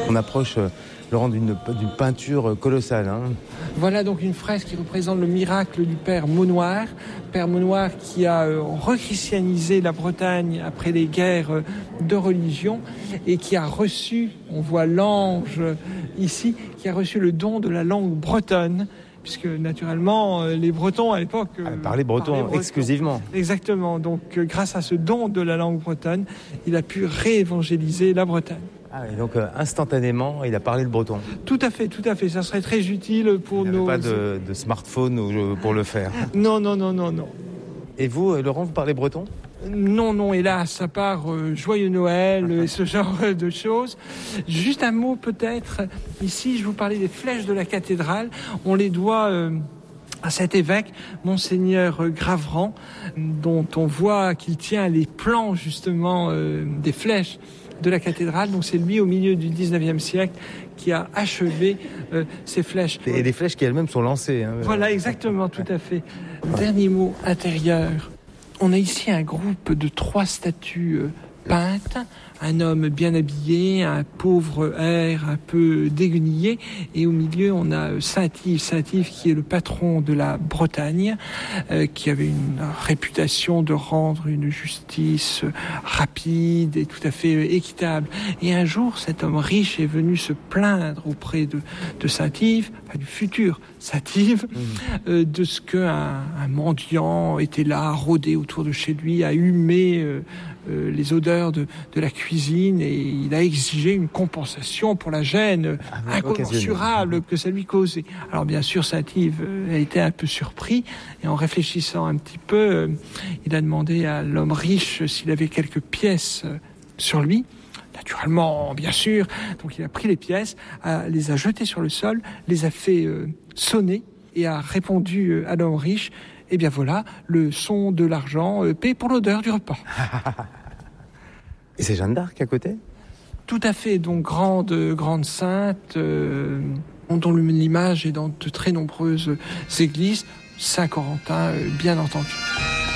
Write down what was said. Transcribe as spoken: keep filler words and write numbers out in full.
On approche, euh, Laurent, d'une, d'une peinture colossale. Hein. Voilà donc une fresque qui représente le miracle du Père Maunoir. Père Maunoir qui a euh, rechristianisé la Bretagne après les guerres euh, de religion et qui a reçu, on voit l'ange euh, ici, qui a reçu le don de la langue bretonne. Puisque naturellement, euh, les Bretons à l'époque... Euh, ah, parlaient breton, parlaient breton exclusivement. Exactement. Donc euh, grâce à ce don de la langue bretonne, il a pu réévangéliser la Bretagne. Ah, et donc euh, instantanément, il a parlé le breton. Tout à fait, tout à fait. Ça serait très utile pour il nos... Il n'y avait pas de, de smartphone pour le faire. Non, non, non, non, non. Et vous, Laurent, vous parlez breton ? Non, non, hélas, à part euh, Joyeux Noël et ce genre de choses. Juste un mot peut-être. Ici, je vous parlais des flèches de la cathédrale. On les doit... Euh, à cet évêque, Monseigneur Graverand, dont on voit qu'il tient les plans justement euh, des flèches de la cathédrale. Donc c'est lui au milieu du dix-neuvième siècle qui a achevé euh, ces flèches. Et les flèches qui elles-mêmes sont lancées. Hein. Voilà, exactement, tout à fait. Dernier mot, intérieur. On a ici un groupe de trois statues euh, peintes. Un homme bien habillé, un pauvre air un peu déguenillé, et au milieu on a Saint-Yves, Saint-Yves qui est le patron de la Bretagne, euh, qui avait une réputation de rendre une justice rapide et tout à fait équitable. Et un jour, cet homme riche est venu se plaindre auprès de, de Saint-Yves, enfin du futur Saint-Yves, mmh. euh, de ce qu'un un mendiant était là, rôdé autour de chez lui, à humer euh, euh, les odeurs de, de la cuisine, et il a exigé une compensation pour la gêne ah, incommensurable que ça lui causait. Alors bien sûr, Saint-Yves a été un peu surpris, et en réfléchissant un petit peu, il a demandé à l'homme riche s'il avait quelques pièces sur lui. Naturellement, bien sûr. Donc il a pris les pièces, a, les a jetées sur le sol, les a fait euh, sonner, et a répondu à l'homme riche: eh bien voilà, le son de l'argent euh, paie pour l'odeur du repas. Et c'est Jeanne d'Arc à côté ? Tout à fait, donc grande, grande sainte, euh, dont l'image est dans de très nombreuses églises, Saint-Corentin, euh, bien entendu.